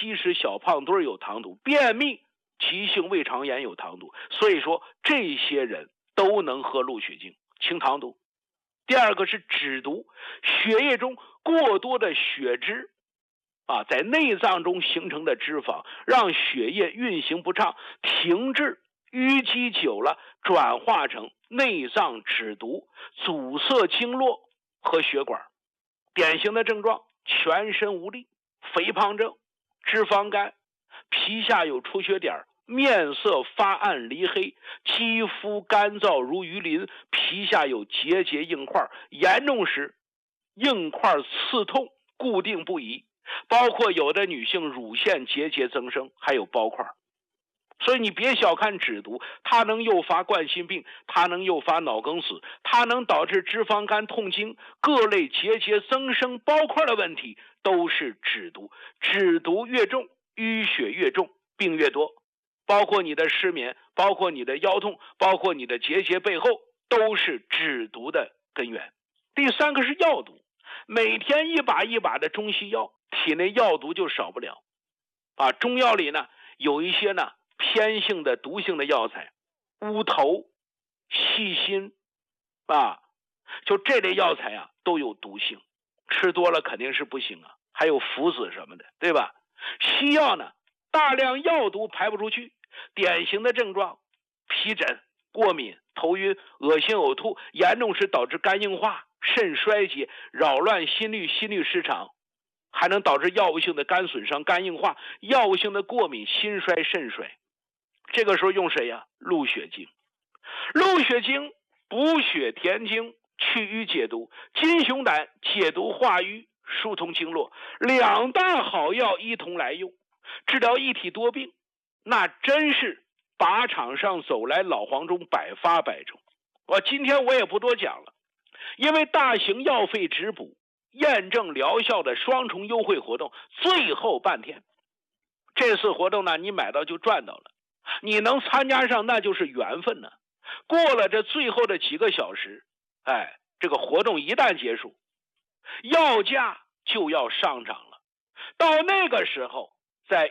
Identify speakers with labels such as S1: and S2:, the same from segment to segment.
S1: 积食、小胖墩有糖毒，便秘、急性胃肠炎有糖毒。所以说这些人都能喝鹿血精清糖毒。第二个是脂毒，血液中过多的血脂在内脏中形成的脂肪让血液运行不畅，停滞，淤积久了转化成内脏脂毒，阻塞经络和血管。典型的症状：全身无力、肥胖症、脂肪肝、皮下有出血点、面色发暗离黑，肌肤干燥如鱼鳞，皮下有结节硬块，严重时硬块刺痛固定不移，包括有的女性乳腺结节增生，还有包块。所以你别小看脂毒，它能诱发冠心病，它能诱发脑梗死，它能导致脂肪肝、痛经、各类结节增生、包块的问题，都是脂毒。脂毒越重，淤血越重，病越多，包括你的失眠，包括你的腰痛，包括你的结节背后，都是脂毒的根源。第三个是药毒，每天一把一把的中西药，体内药毒就少不了。中药里呢有一些呢偏性的毒性的药材，乌头、细辛就这类药材都有毒性，吃多了肯定是不行还有附子什么的，对吧？西药呢大量药毒排不出去，典型的症状：皮疹、过敏、头晕、恶心、呕吐，严重时导致肝硬化、肾衰竭，扰乱心律、心律失常，还能导致药物性的肝损伤、肝硬化，药物性的过敏、心衰、肾衰。这个时候用谁鹿血精。鹿血精补血填精，去瘀解毒；金熊胆解毒化瘀，疏通经络，两大好药一同来用，治疗一体多病，那真是靶场上走来，老黄忠百发百中。今天我也不多讲了，因为大型药费质补验证疗效的双重优惠活动最后半天，这次活动呢你买到就赚到了，你能参加上那就是缘分呢。过了这最后的几个小时，这个活动一旦结束，药价就要上涨了。到那个时候，在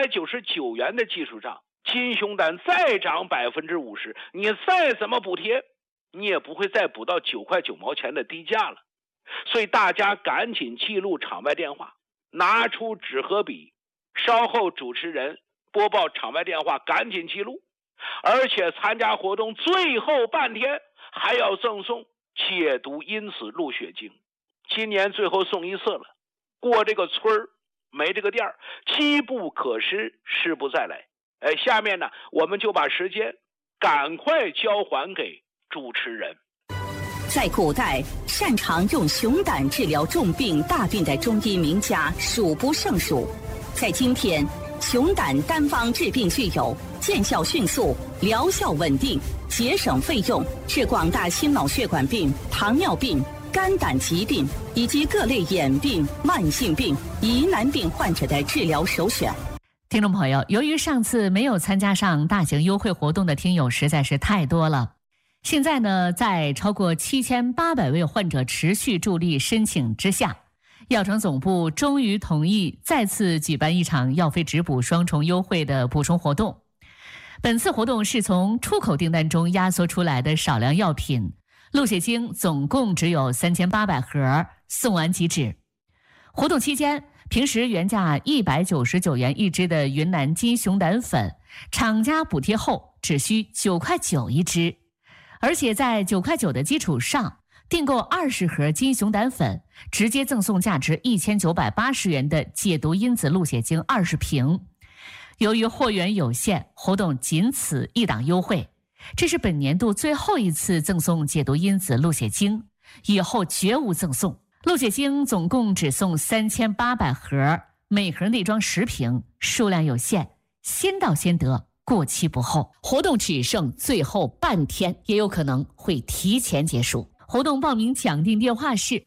S1: 199元的基础上，金熊胆再涨50%，你再怎么补贴，你也不会再补到9块9毛钱的低价了。所以大家赶紧记录场外电话，拿出纸和笔，稍后主持人播报场外电话，赶紧记录。而且参加活动最后半天还要赠送解毒因子鹿血精，今年最后送一次了。过这个村儿没这个店儿，机不可失，失不再来。下面呢我们就把时间赶快交还给主持人。
S2: 在古代，擅长用熊胆治疗重病大病的中医名家数不胜数。在今天，熊胆单方治病具有见效迅速、疗效稳定、节省费用，是广大心脑血管病、糖尿病、肝胆疾病以及各类眼病、慢性病、疑难病患者的治疗首选。
S3: 听众朋友，由于上次没有参加上大型优惠活动的听友实在是太多了，现在呢，在超过7800位患者持续助力申请之下，药城总部终于同意再次举办一场药费质补双重优惠的补充活动。本次活动是从出口订单中压缩出来的少量药品，鹿血精总共只有3800盒，送完即止。活动期间，平时原价199元一支的云南金熊胆粉，厂家补贴后只需9块9一支，而且在9块9的基础上，订购20盒金熊胆粉，直接赠送价值1980元的解毒因子鹿血精20瓶。由于货源有限，活动仅此一档优惠，这是本年度最后一次赠送解毒因子鹿血精，以后绝无赠送。鹿血精总共只送3800盒，每盒内装10瓶，数量有限，先到先得，过期不候。活动只剩最后半天，也有可能会提前结束。活动报名抢订电话是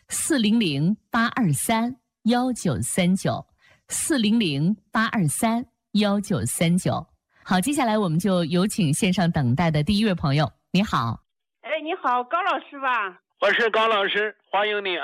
S3: 400-823-1939，400-823-1939。好，接下来我们就有请线上等待的第一位朋友。你好。
S4: 你好，高老师吧？
S1: 我是高老师，欢迎你啊。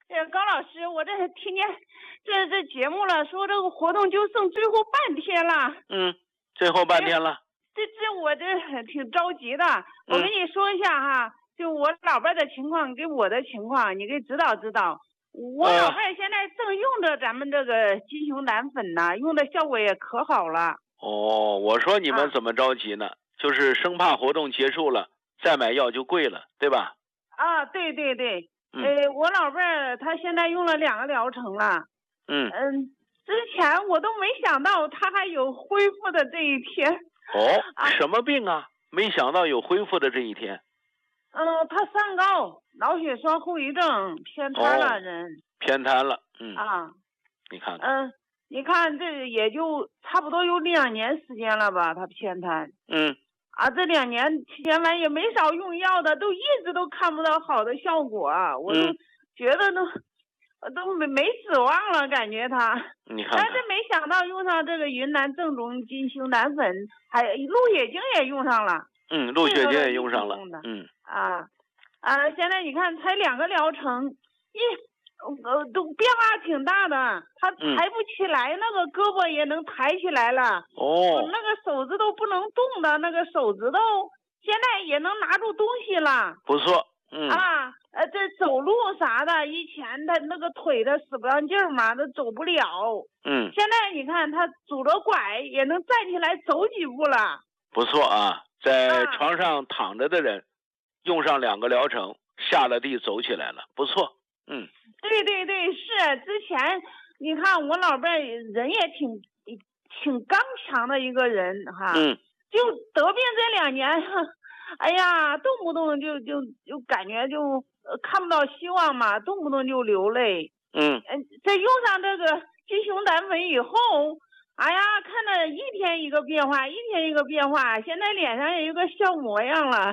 S4: 高老师，我这听见这节目了，说这个活动就剩最后半天了。
S1: 最后半天了。
S4: 我这挺着急的。我跟你说一下哈，就我老伴的情况跟我的情况，你给指导指导。我老伴现在正用着咱们这个金熊胆粉呢，用的效果也可好了。
S1: 我说你们怎么着急呢？就是生怕活动结束了再买药就贵了，对吧？
S4: 对对对。我老伴儿他现在用了2个疗程了。之前我都没想到他还有恢复的这一天。
S1: 什么病啊？没想到有恢复的这一天。
S4: 他三高，脑血栓后遗症，偏瘫了人。
S1: 偏瘫了。你看看。
S4: 你看这也就差不多有2年时间了吧，他偏瘫。这2年期间完也没少用药的，都一直都看不到好的效果，我都觉得都没指望了，感觉他。
S1: 你看看。
S4: 但是没想到用上这个云南正宗金熊胆粉，还鹿血精也用上了。
S1: 鹿血精也用上了。
S4: 现在你看才2个疗程，都变化挺大的。他抬不起来，那个胳膊也能抬起来了。那个手指头不能动的那个手指头，现在也能拿住东西了。
S1: 不错。
S4: 这走路啥的，以前他那个腿他使不上劲儿嘛，他走不了。现在你看他拄着拐也能站起来走几步了。
S1: 不错啊，在床上躺着的人，用上2个疗程，下了地走起来了，不错。
S4: 对对对，是之前你看我老伴儿人也挺刚强的一个人哈。就得病这2年，哎呀，动不动就感觉就看不到希望嘛，动不动就流泪。这用上这个金熊胆粉以后，哎呀，看着一天一个变化，一天一个变化，现在脸上也有个小模样了。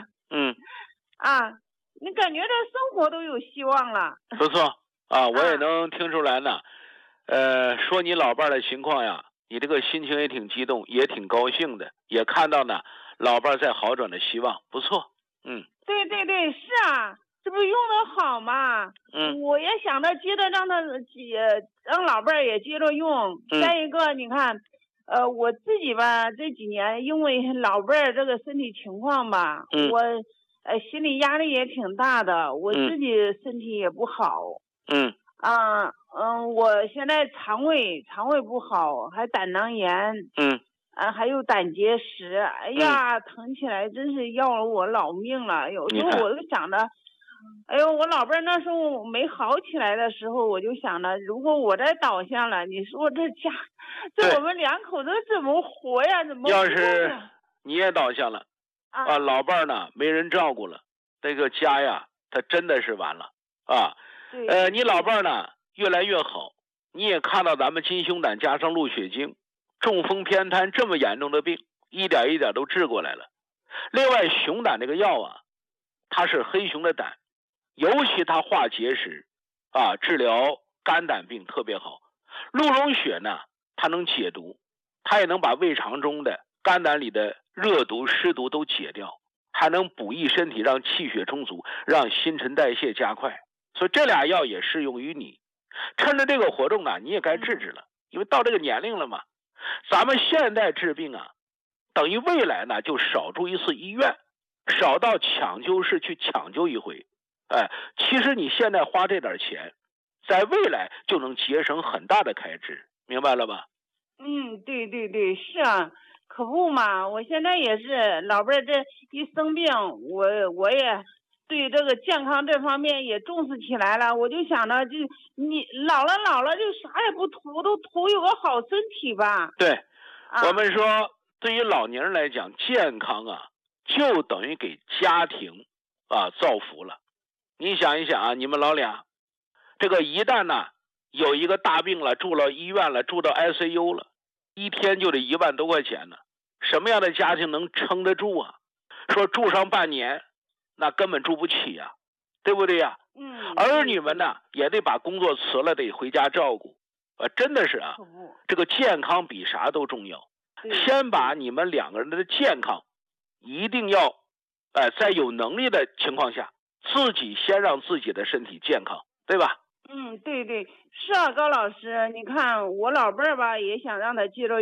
S4: 你感觉这生活都有希望了。
S1: 不错我也能听出来呢。说你老伴儿的情况呀，你这个心情也挺激动，也挺高兴的，也看到呢老伴儿在好转的希望，不错。
S4: 对对对，是啊，这不用的好嘛。我也想着接着让老伴儿也接着用。再一个，你看，我自己吧，这几年因为老伴儿这个身体情况吧，我心理压力也挺大的，我自己身体也不好。我现在肠胃不好，还胆囊炎。还有胆结石，哎呀，疼起来真是要了我老命了。有时候我就想着，哎呦，我老伴儿那时候没好起来的时候，我就想着，如果我再倒下了，你说这我们2口子怎么活呀？怎么
S1: 要是你也倒下了老伴儿呢没人照顾了，这个家呀，他真的是完了你老伴儿呢越来越好，你也看到咱们金熊胆加上鹿血精，中风偏瘫这么严重的病，一点一点都治过来了。另外，熊胆这个药它是黑熊的胆，尤其它化结石治疗肝胆病特别好。鹿茸血呢，它能解毒，它也能把胃肠中的肝胆里的热毒湿毒都解掉，还能补益身体，让气血充足，让新陈代谢加快。所以这俩药也适用于你。趁着这个活动你也该治了，因为到这个年龄了嘛。咱们现在治病等于未来呢就少住一次医院，少到抢救室去抢救一回。其实你现在花这点钱，在未来就能节省很大的开支，明白了吧？
S4: 对对对，是啊，可不嘛。我现在也是老伴儿这一生病，我也对这个健康这方面也重视起来了。我就想着，就你老了就啥也不图，都图有个好身体吧。
S1: 对，我们说对于老年人来讲，健康就等于给家庭造福了。你想一想你们老俩这个一旦有一个大病了，住了医院了，住到 ICU 了，一天就得1万多块钱呢。什么样的家庭能撑得住说住上半年，那根本住不起对不对儿女们呢也得把工作辞了，得回家照顾。真的是这个健康比啥都重要。先把你们2个人的健康一定要在有能力的情况下，自己先让自己的身体健康，对吧？
S4: 对对，是啊，高老师，你看我老伴儿吧，也想让他接着